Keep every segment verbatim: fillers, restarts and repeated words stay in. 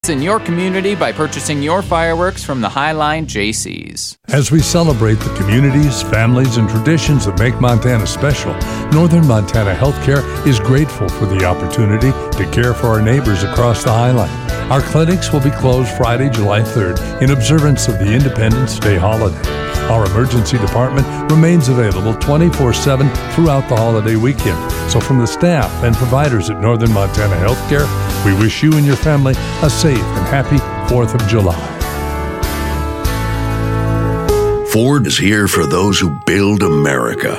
in your community by purchasing your fireworks from the Highline J Cs. As we celebrate the communities, families, and traditions that make Montana special, Northern Montana Healthcare is grateful for the opportunity to care for our neighbors across the Highline. Our clinics will be closed Friday, July third in observance of the Independence Day holiday. Our emergency department remains available twenty-four seven throughout the holiday weekend. So from the staff and providers at Northern Montana Healthcare, we wish you and your family a safe and happy fourth of July. Ford is here for those who build America.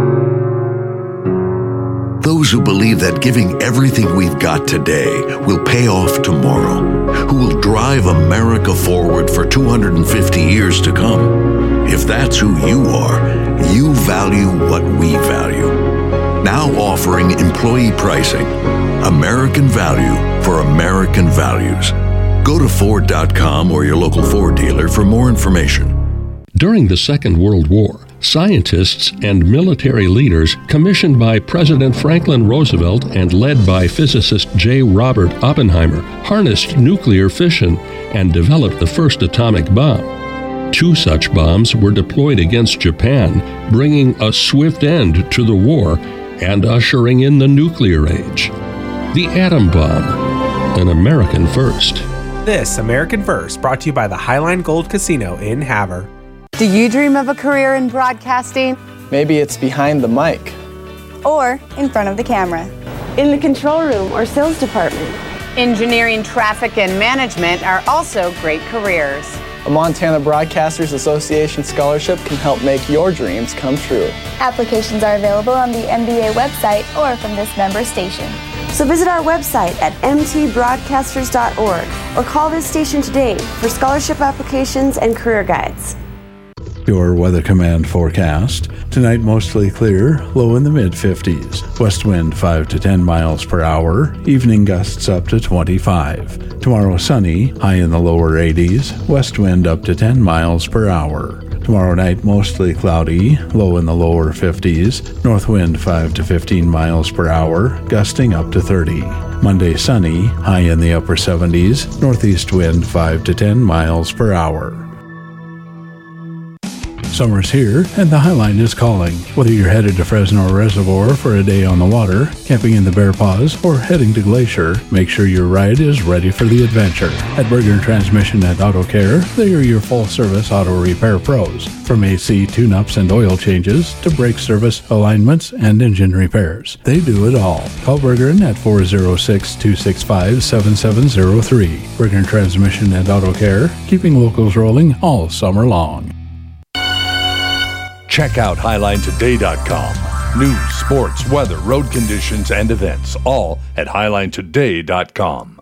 Those who believe that giving everything we've got today will pay off tomorrow. Who will drive America forward for two hundred fifty years to come. If that's who you are, you value what we value. Now offering employee pricing. American value for American values. Go to Ford dot com or your local Ford dealer for more information. During the Second World War, scientists and military leaders commissioned by President Franklin Roosevelt and led by physicist J. Robert Oppenheimer harnessed nuclear fission and developed the first atomic bomb. Two such bombs were deployed against Japan, bringing a swift end to the war and ushering in the nuclear age. The atom bomb, an American first. This American First brought to you by the Highline Gold Casino in Havre. Do you dream of a career in broadcasting? Maybe it's behind the mic. Or in front of the camera. In the control room or sales department. Engineering, traffic, and management are also great careers. A Montana Broadcasters Association scholarship can help make your dreams come true. Applications are available on the M B A website or from this member station. So visit our website at m t broadcasters dot org or call this station today for scholarship applications and career guides. Your Weather Command forecast. Tonight mostly clear, low in the mid fifties. West wind five to ten miles per hour. Evening gusts up to twenty-five. Tomorrow sunny, high in the lower eighties. West wind up to ten miles per hour. Tomorrow night mostly cloudy, low in the lower fifties. North wind five to fifteen miles per hour, gusting up to thirty. Monday sunny, high in the upper seventies. Northeast wind five to ten miles per hour. Summer's here, and the Highline is calling. Whether you're headed to Fresno Reservoir for a day on the water, camping in the Bear Paws, or heading to Glacier, make sure your ride is ready for the adventure. At Berger Transmission and Auto Care, they are your full-service auto repair pros. From A C tune-ups and oil changes to brake service, alignments, and engine repairs. They do it all. Call Bergeron at four oh six, two six five, seven seven oh three. Berger Transmission and Auto Care, keeping locals rolling all summer long. Check out Highline Today dot com. News, sports, weather, road conditions, and events, all at Highline Today dot com.